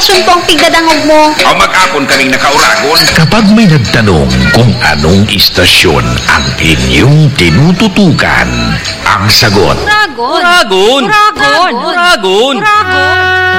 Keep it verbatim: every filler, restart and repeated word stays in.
istasyon po ang tigdadangog mo? O mag-akon kaming nakauragon. Kapag may nagtanong kung anong istasyon ang inyong tinututukan, ang sagot, Uragon. Uragon! Uragon. Uragon! Uragon.